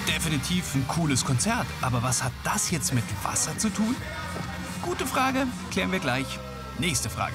Definitiv ein cooles Konzert. Aber was hat das jetzt mit Wasser zu tun? Gute Frage, klären wir gleich. Nächste Frage.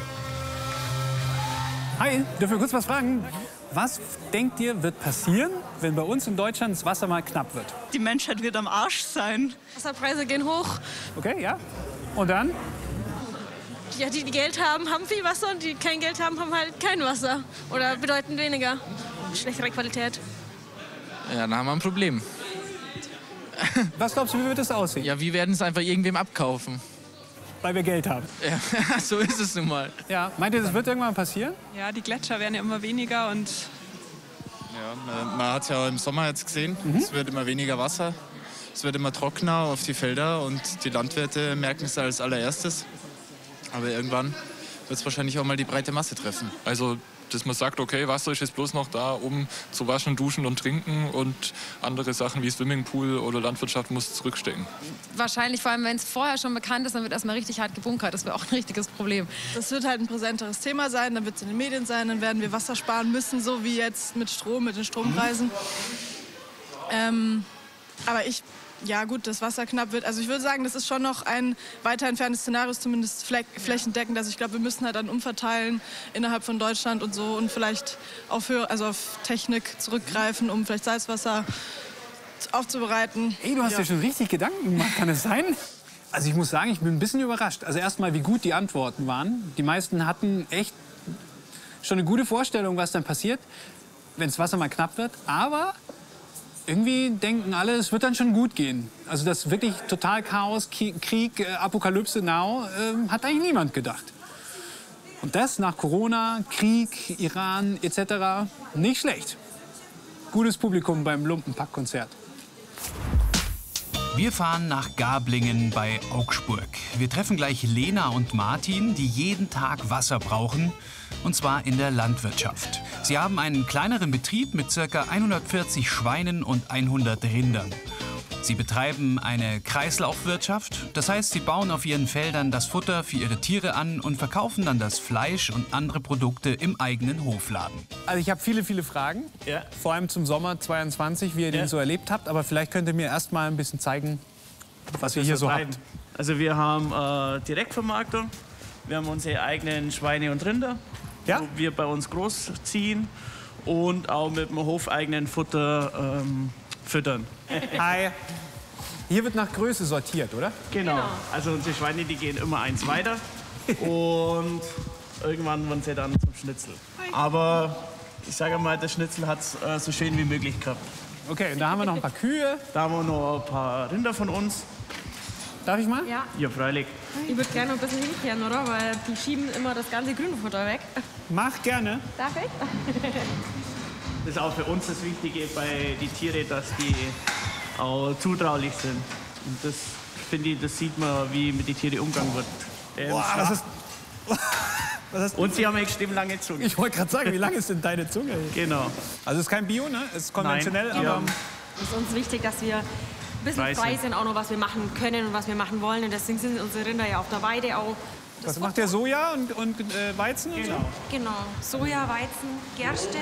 Hi, dürfen wir kurz was fragen? Was denkt ihr, wird passieren, wenn bei uns in Deutschland das Wasser mal knapp wird? Die Menschheit wird am Arsch sein. Wasserpreise gehen hoch. Okay, ja. Und dann? Ja, die Geld haben, haben viel Wasser und die kein Geld haben, haben halt kein Wasser. Oder bedeutend weniger. Schlechtere Qualität. Ja, dann haben wir ein Problem. Was glaubst du, wie wird das aussehen? Ja, wir werden es einfach irgendwem abkaufen. Weil wir Geld haben. Ja, so ist es nun mal. Ja, meint ihr, das wird irgendwann passieren? Ja, die Gletscher werden ja immer weniger und Ja, man hat es ja im Sommer jetzt gesehen. Es wird immer weniger Wasser. Es wird immer trockener auf die Felder und die Landwirte merken es als allererstes. Aber irgendwann wird es wahrscheinlich auch mal die breite Masse treffen. Also, dass man sagt, okay, Wasser ist jetzt bloß noch da, um zu waschen, duschen und trinken und andere Sachen wie Swimmingpool oder Landwirtschaft muss zurückstecken. Wahrscheinlich, vor allem wenn es vorher schon bekannt ist, dann wird erstmal richtig hart gebunkert. Das wäre auch ein richtiges Problem. das wird halt ein präsenteres Thema sein. Dann wird es in den Medien sein. Dann werden wir Wasser sparen müssen, so wie jetzt mit Strom, mit den Strompreisen. Aber ja gut, das Wasser knapp wird. Also ich würde sagen, das ist schon noch ein weiter entferntes Szenario, zumindest flächendeckend. Also ich glaube, wir müssen halt dann umverteilen innerhalb von Deutschland und so und vielleicht auf Technik zurückgreifen, um vielleicht Salzwasser aufzubereiten. Ey, du hast dir schon richtig Gedanken gemacht, kann es sein? Also ich muss sagen, ich bin ein bisschen überrascht. Also erstmal, wie gut die Antworten waren. Die meisten hatten echt schon eine gute Vorstellung, was dann passiert, wenn das Wasser mal knapp wird. Aber irgendwie denken alle, es wird dann schon gut gehen. Also das wirklich total Chaos, Krieg, Apokalypse now, hat eigentlich niemand gedacht. Und das nach Corona, Krieg, Iran etc. nicht schlecht. Gutes Publikum beim Lumpenpack-Konzert. Wir fahren nach Gablingen bei Augsburg. Wir treffen gleich Lena und Martin, die jeden Tag Wasser brauchen. Und zwar in der Landwirtschaft. Sie haben einen kleineren Betrieb mit ca. 140 Schweinen und 100 Rindern. Sie betreiben eine Kreislaufwirtschaft. Das heißt, sie bauen auf ihren Feldern das Futter für ihre Tiere an und verkaufen dann das Fleisch und andere Produkte im eigenen Hofladen. Also ich habe viele, viele Fragen. Ja. Vor allem zum Sommer 22, wie ihr den so erlebt habt. Aber vielleicht könnt ihr mir erst mal ein bisschen zeigen, was ihr hier so habt. Also wir haben Direktvermarktung, wir haben unsere eigenen Schweine und Rinder, Ja? wo wir bei uns großziehen und auch mit dem hofeigenen Futter füttern. Hi. Hier wird nach Größe sortiert, oder? Genau. Also unsere Schweine, die gehen immer eins weiter und irgendwann werden sie dann zum Schnitzel. Aber ich sage mal, der Schnitzel hat es so schön wie möglich gehabt. Okay, und da haben wir noch ein paar Kühe. Da haben wir noch ein paar Rinder von uns. Darf ich mal? Ja. Ja, freilich. Ich würde gerne noch ein bisschen hinkehren, oder? Weil die schieben immer das ganze Grünfutter weg. Mach gerne. Darf ich? Das ist auch für uns das Wichtige bei den Tieren, dass die auch zutraulich sind. Und das, finde ich, das sieht man, wie mit den Tieren umgegangen wird. Boah, was ist... Und sie haben eine extrem lange Zunge. Ich wollte gerade sagen, wie lang ist denn deine Zunge? Genau. Also es ist kein Bio, ne? Es ist konventionell, Nein, aber... Es ist uns wichtig, dass wir ein bisschen frei sind, auch noch, was wir machen können und was wir machen wollen. Und deswegen sind unsere Rinder ja auf der Weide auch. Was macht der Soja und Weizen und so? Genau. Soja, Weizen, Gerste.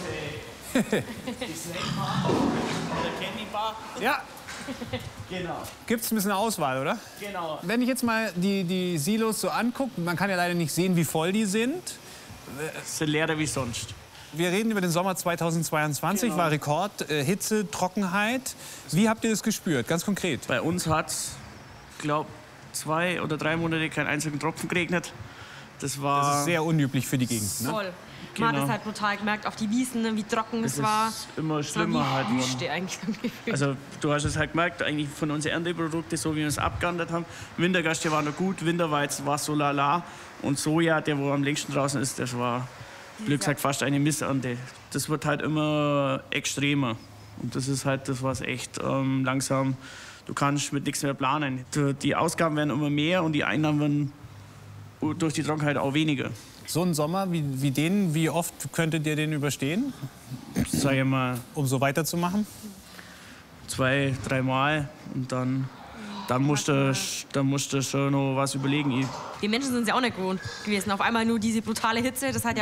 Ja. Genau. Gibt es ein bisschen Auswahl, oder? Genau. Wenn ich jetzt mal die Silos so angucke, man kann ja leider nicht sehen, wie voll die sind. Es sind leerer wie sonst. Wir reden über den Sommer 2022, Genau. war Rekord, Hitze, Trockenheit. Wie habt ihr das gespürt, ganz konkret? Bei uns hat es, glaube 2 oder 3 Monate keinen einzigen Tropfen geregnet. Das war... Das ist sehr unüblich für die Gegend, ne? Voll. Man hat Genau. es halt brutal gemerkt auf die Wiesen, wie trocken es Es war. ist immer Es war schlimmer halt wie geworden. Wüste eigentlich im Gefühl. Also du hast es halt gemerkt, eigentlich von unseren Ernteprodukten, so wie wir es abgeerntet haben. Wintergerste war noch gut, Winterweizen war so lala. Und Soja, der wo am längsten draußen ist, das war, blöd gesagt, fast eine Missernte. Das wird halt immer extremer. Und das ist halt das, was echt langsam, du kannst mit nichts mehr planen. Die Ausgaben werden immer mehr und die Einnahmen werden durch die Trockenheit auch weniger. So ein Sommer wie den, wie oft könntet ihr den überstehen, Sag ich mal um so weiterzumachen? 2, 3 Mal und dann musst du schon noch was überlegen. Die Menschen sind es ja auch nicht gewohnt gewesen. Auf einmal nur diese brutale Hitze, das hat ja